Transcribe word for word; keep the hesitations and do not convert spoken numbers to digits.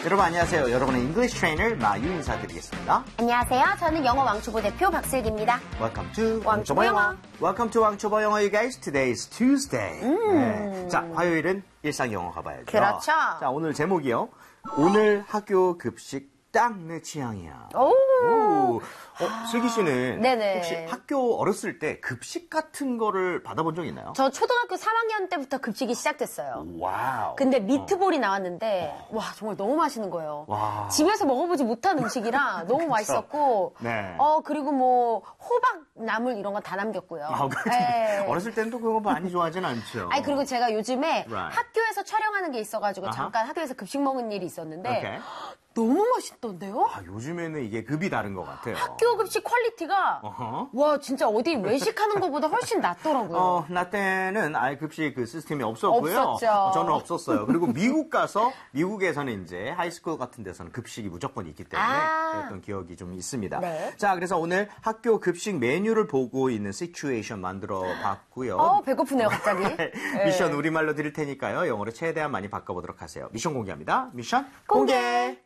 여러분 안녕하세요. 여러분의 English Trainer 마유 인사드리겠습니다. 안녕하세요. 저는 영어 왕초보 대표 박슬기입니다. Welcome to 왕초보 영어. Welcome to 왕초보 영어, you guys. Today is Tuesday. 음. 네. 자, 화요일은 일상 영어 가봐야죠. 그렇죠. 자, 오늘 제목이요. 오늘 학교 급식 딱 내 취향이야. 오. 오. 어, 슬기 씨는 네네. 혹시 학교 어렸을 때 급식 같은 거를 받아본 적 있나요? 저 초등학교 삼 학년 때부터 급식이 시작됐어요. 와우. 근데 미트볼이 나왔는데 와 정말 너무 맛있는 거예요. 와. 집에서 먹어보지 못한 음식이라 너무 맛있었고 네. 어 그리고 뭐 호박 나물 이런 건 다 남겼고요. 아, 그래. 네. 어렸을 때는 또 그거 많이 좋아하진 않죠. 아니 그리고 제가 요즘에 Right. 학교에서 촬영하는 게 있어가지고 아하. 잠깐 학교에서 급식 먹은 일이 있었는데 Okay. 너무 맛있던데요? 아, 요즘에는 이게 급이 다른 것 같아요. 학교 급식 퀄리티가 어허. 와 진짜 어디 외식하는 것보다 훨씬 낫더라고요. 어, 나 때는 아예 급식 그 시스템이 없었고요. 없었죠. 어, 저는 없었어요. 그리고 미국 가서 미국에서는 이제 하이스쿨 같은 데서는 급식이 무조건 있기 때문에 아. 그랬던 기억이 좀 있습니다. 네. 자, 그래서 오늘 학교 급식 메뉴를 보고 있는 시츄에이션 만들어 봤고요. 어 배고프네요 갑자기. 미션 우리말로 드릴 테니까요. 영어로 최대한 많이 바꿔보도록 하세요. 미션 공개합니다. 미션 공개.